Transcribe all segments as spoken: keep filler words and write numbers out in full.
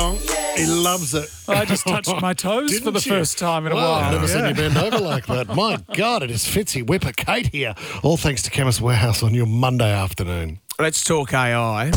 song. He loves it. I just touched my toes Didn't for the you? first time in a Wow, while. I've never seen Yeah. you bend over like that. My God, it is Fitzy Whipper Kate here. All thanks to Chemist Warehouse on your Monday afternoon. Let's talk A I.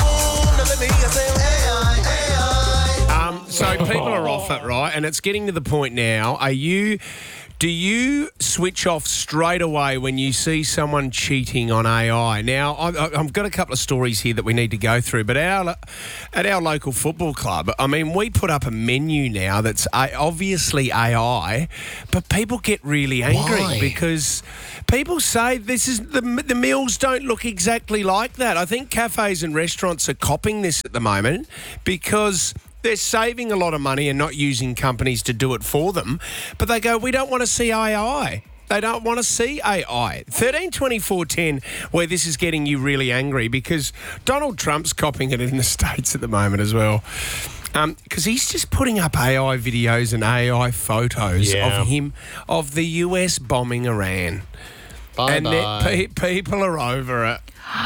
Um, so people are off it, right? And it's getting to the point now. Are you... Do you switch off straight away when you see someone cheating on A I? Now, I've, I've got a couple of stories here that we need to go through, but our, at our local football club, I mean, we put up a menu now that's a, obviously A I, but people get really angry Why? because people say this is the, the meals don't look exactly like that. I think cafes and restaurants are copying this at the moment because... they're saving a lot of money and not using companies to do it for them. But they go, we don't want to see A I. They don't want to see A I. thirteen twenty-four ten, where this is getting you really angry because Donald Trump's copying it in the States at the moment as well. Because um, he's just putting up A I videos and A I photos Yeah. of him, of the U S bombing Iran. Bye and bye. pe- people are over it.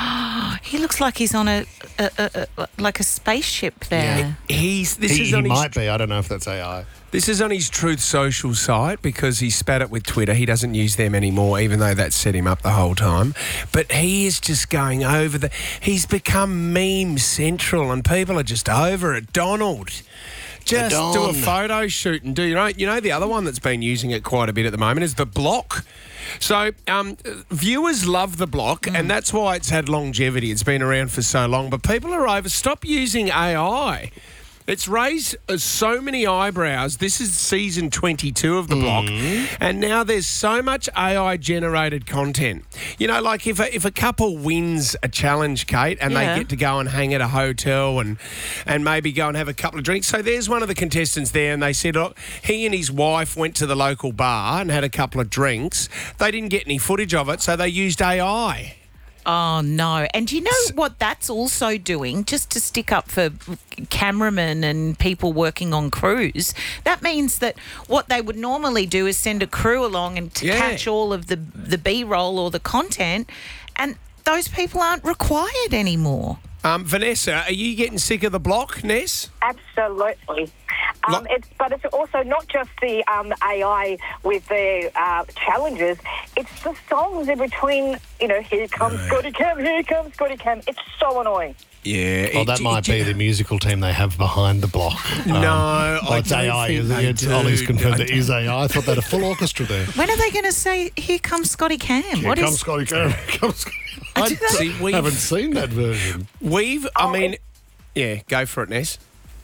He looks like he's on a, a, a, a like a spaceship there. He's this He, is he on his might be. I don't know if that's A I. This is on his Truth Social site because he spat it with Twitter. He doesn't use them anymore, even though that set him up the whole time. But he is just going over the... He's become meme central and people are just over it. Donald, just Don. do a photo shoot and do... You know, you know the other one that's been using it quite a bit at the moment is The Block. So um, viewers love The Block Mm. and that's why it's had longevity. It's been around for so long. But people are over... Stop using A I. It's raised uh, so many eyebrows. This is season twenty-two of The Block, and now there's so much A I-generated content. You know, like if a, if a couple wins a challenge, Kate, and Yeah. they get to go and hang at a hotel and and maybe go and have a couple of drinks. So there's one of the contestants there, and they said, look, he and his wife went to the local bar and had a couple of drinks. They didn't get any footage of it, so they used A I. Oh, no. And do you know what that's also doing? Just to stick up for cameramen and people working on crews, that means that what they would normally do is send a crew along and to Yeah. catch all of the, the B-roll or the content, and those people aren't required anymore. Um, Vanessa, are you getting sick of The Block, Ness? Absolutely. Um, Lo- it's, but it's also not just the um, A I with the uh, challenges. It's the songs in between. You know, here comes Scotty Cam, here comes Scotty Cam. It's so annoying. Yeah. Oh, it- that might it- be the musical team they have behind The Block. No, Um, I well, it's don't A I. think Is it? they It's do. Ollie's confirmed I it is A I. I thought they had a full orchestra there. When are they going to say, here comes Scotty Cam? Here What comes is? Scotty Cam. Here comes Scotty. I I do- See, we've- haven't seen that version. We've, I Oh, mean, it- yeah, go for it, Ness.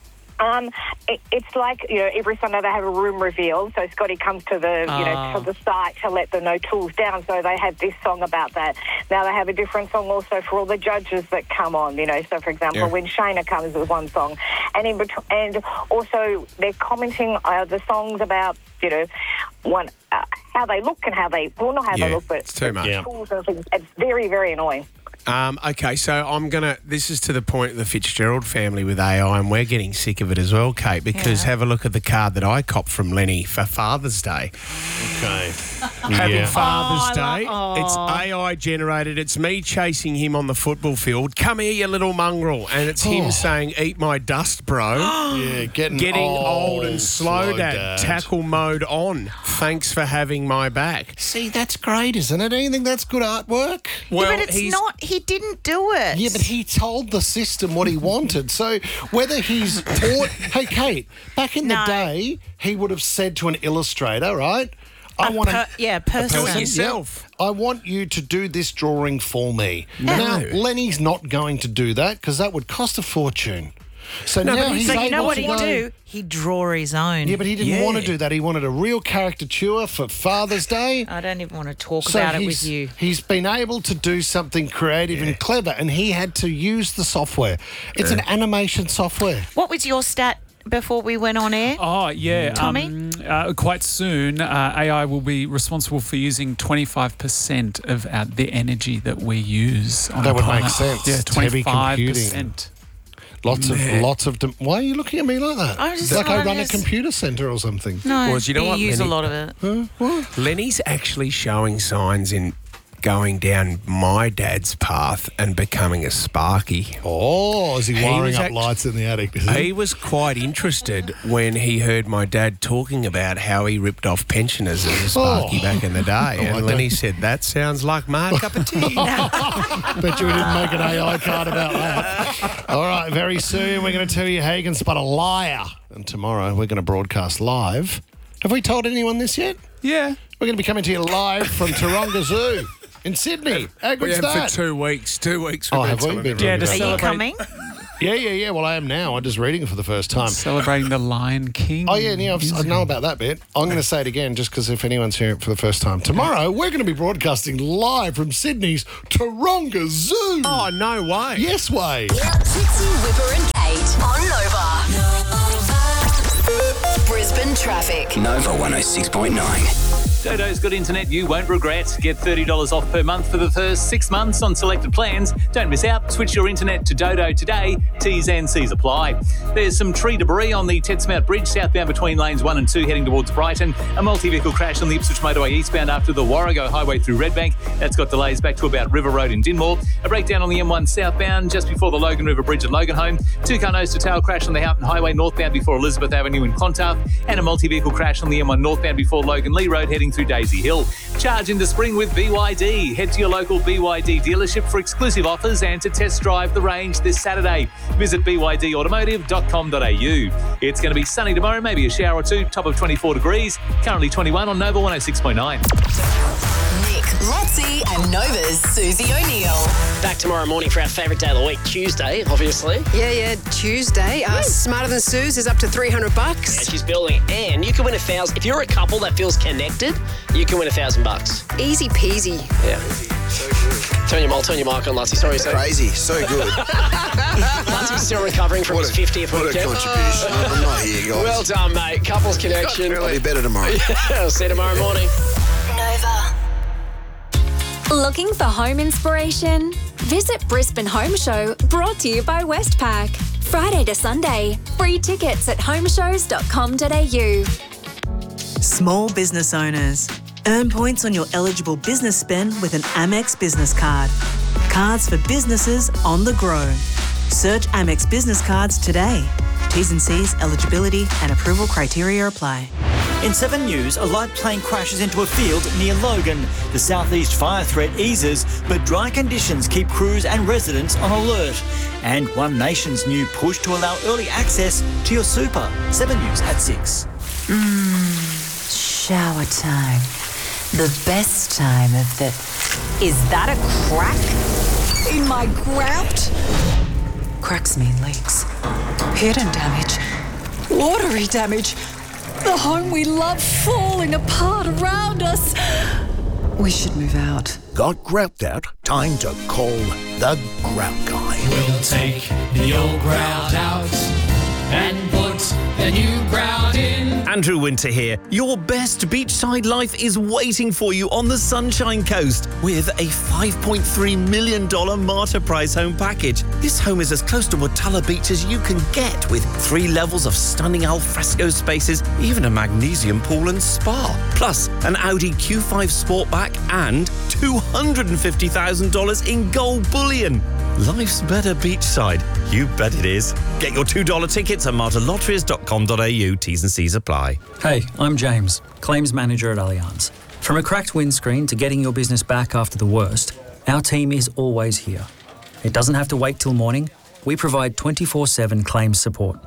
Um, it, it's like, you know, every Sunday they have a room reveal. So Scotty comes to the, you know, Oh. to the site to let them know tools down. So they have this song about that. Now they have a different song also for all the judges that come on, you know. So, for example, Yeah. when Shayna comes with one song. And in between, and also they're commenting uh, the songs about, you know, one uh, how they look and how they, well, not how Yeah, they look, but it's too much. Yeah. tools and things. It's very, very annoying. Um, okay, so I'm going to... This is to the point of the Fitzgerald family with A I, and we're getting sick of it as well, Kate, because Yeah. have a look at the card that I copped from Lenny for Father's Day. Okay. Happy Yeah. Father's Oh, I Day. lo- It's A I generated. It's me chasing him on the football field. Come here, you little mongrel. And it's him Oh. saying, eat my dust, bro. Yeah, getting, Getting old, old and slow, Dad. Dad. Tackle mode on. Thanks for having my back. See, that's great, isn't it? Anything that's good artwork. Well, yeah, but it's he's- not. He didn't do it. Yeah, but he told the system what he wanted. So whether he's taught... Hey, Kate, back in the No. day, he would have said to an illustrator, right? I A want per- yeah, person. person. yourself. I want you to do this drawing for me. No. Now, Lenny's not going to do that because that would cost a fortune. So No, now but he's So able you know what to he'd go- do? He'd draw his own. Yeah, but he didn't Yeah. want to do that. He wanted a real caricature for Father's Day. I don't even want to talk So about it he's, with you. he's been able to do something creative and clever, and he had to use the software. It's an animation software. What was your stat before we went on air? Oh, yeah. Tommy? Um, uh, quite soon, uh, A I will be responsible for using twenty-five percent of our, the energy that we use on That the would make planet. sense. Yeah, It's heavy twenty-five computing. percent. Lots of, Man. lots of. Dem- Why are you looking at me like that? I was just like I thought run a I'd computer centre or something. No, Well, do you know you what, use Lenny? a lot of it. Huh? What? Lenny's actually showing signs in going down my dad's path and becoming a Sparky. Oh, is he He wiring was up act- lights in the attic? Is he? He was quite interested when he heard my dad talking about how he ripped off pensioners as a Sparky Oh. back in the day. And like Lenny that. said, that sounds like my cup of tea. Bet you we didn't make an A I card about that. All right, very soon we're going to tell you how you can spot a liar. And tomorrow we're going to broadcast live. Have we told anyone this yet? Yeah. We're going to be coming to you live from Taronga Zoo in Sydney. How We good's had that? for two weeks. Two weeks. Oh, we've have been we telling been? everyone. Yeah, to Are you celebrate- coming? Yeah, yeah, yeah. Well, I am now. I'm just reading it for the first time. Celebrating the Lion King. Oh, yeah, yeah, I've, I know about that bit. I'm going to say it again just because if anyone's hearing it for the first time. Tomorrow, we're going to be broadcasting live from Sydney's Taronga Zoo. Oh, no way. Yes way. Trixie, Whipper and Kate on Nova. Brisbane traffic. Nova one oh six point nine. Dodo's got internet you won't regret. Get thirty dollars off per month for the first six months on selected plans. Don't miss out. Switch your internet to Dodo today. T's and C's apply. There's some tree debris on the Tedsmount Bridge southbound between lanes one and two heading towards Brighton. A multi-vehicle crash on the Ipswich Motorway eastbound after the Warrego Highway through Redbank. That's got delays back to about River Road in Dinmore. A breakdown on the M one southbound just before the Logan River Bridge at Loganholme. Two-car nose-to-tail crash on the Houghton Highway northbound before Elizabeth Avenue in Clontarf. And a multi-vehicle crash on the M one northbound before Logan Lee Road heading through Daisy Hill. Charge into spring with B Y D. Head to your local B Y D dealership for exclusive offers and to test drive the range this Saturday. Visit b y d automotive dot com dot a u. It's going to be sunny tomorrow, maybe a shower or two, top of twenty-four degrees. Currently twenty-one on Nova one oh six point nine. Nick, Lotzie and Nova's Susie O'Neill. Back tomorrow morning for our favourite day of the week, Tuesday, obviously. Yeah, yeah, Tuesday. Uh, Smarter Than Suze is up to three hundred bucks. Yeah, she's building, and you can win a thousand. If you're a couple that feels connected, you can win a thousand bucks. Easy peasy. Yeah. Turn your, I'll turn your mic on, Lotzie. Sorry, sir. Crazy, so good. Latzie's still recovering from What his a- fiftieth what a weekend. contribution. I'm not here, guys. Well done, mate. Couples connection. I'll be better tomorrow. I'll see you tomorrow morning. Nova. Looking for home inspiration? Visit Brisbane Home Show, brought to you by Westpac. Friday to Sunday. Free tickets at home shows dot com dot a u. Small business owners. Earn points on your eligible business spend with an Amex business card. Cards for businesses on the grow. Search Amex Business Cards today. T's and C's, eligibility and approval criteria apply. In seven News, a light plane crashes into a field near Logan. The southeast fire threat eases, but dry conditions keep crews and residents on alert. And One Nation's new push to allow early access to your super. seven News at six. Mmm, shower time. The best time of the... Is that a crack in my grout? Cracks mean leaks. Hidden damage. Watery damage. The home we love falling apart around us. We should move out. Got grout out? Time to call the Grout Guy. We'll take the old grout out and put the new grout in. Andrew Winter here. Your best beachside life is waiting for you on the Sunshine Coast with a five point three million dollars Martyr Prize home package. This home is as close to Watala Beach as you can get, with three levels of stunning alfresco spaces, even a magnesium pool and spa. Plus, an Audi Q five Sportback and two hundred fifty thousand dollars in gold bullion. Life's better beachside. You bet it is. Get your two dollar tickets at martyr lotteries dot com dot a u. T's and C's apply. Hey, I'm James, Claims Manager at Allianz. From a cracked windscreen to getting your business back after the worst, our team is always here. It doesn't have to wait till morning. We provide twenty-four seven claims support.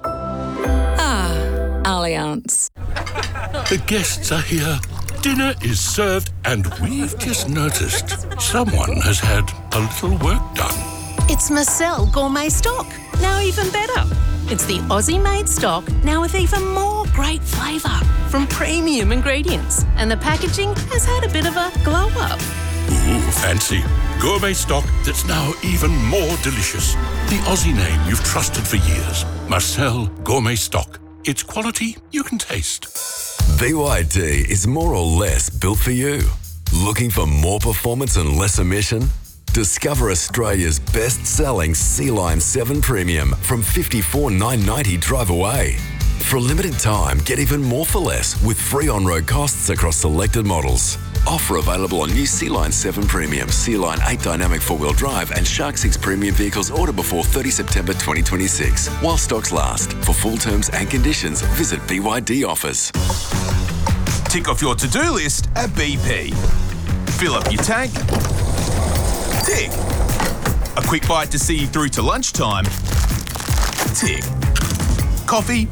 Ah, Allianz. The guests are here. Dinner is served, and we've just noticed someone has had a little work done. It's Marcel Gourmet Stock, now even better. It's the Aussie-made stock, now with even more great flavour from premium ingredients. And the packaging has had a bit of a glow-up. Ooh, fancy. Gourmet stock that's now even more delicious. The Aussie name you've trusted for years. Marcel Gourmet Stock. It's quality you can taste. B Y D is more or less built for you. Looking for more performance and less emission? Discover Australia's best-selling Sea Lime seven Premium from fifty-four thousand nine hundred ninety dollars drive away. For a limited time, get even more for less with free on-road costs across selected models. Offer available on new Sea-Line seven Premium, Sea-Line eight Dynamic four-wheel drive and Shark six Premium vehicles order before thirtieth September twenty twenty-six. While stocks last. For full terms and conditions, visit B Y D Offers. Tick off your to-do list at B P. Fill up your tank. Tick. A quick bite to see you through to lunchtime. Tick. Coffee.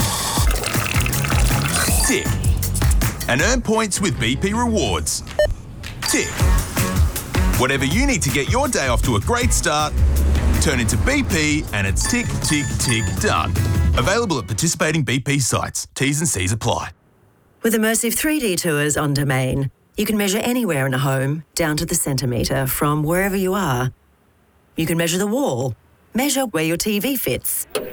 Tick. And earn points with B P Rewards. Tick. Whatever you need to get your day off to a great start, turn into B P and it's tick, tick, tick, done. Available at participating B P sites. T's and C's apply. With immersive three D tours on Domain, you can measure anywhere in a home, down to the centimetre, from wherever you are. You can measure the wall, measure where your T V fits,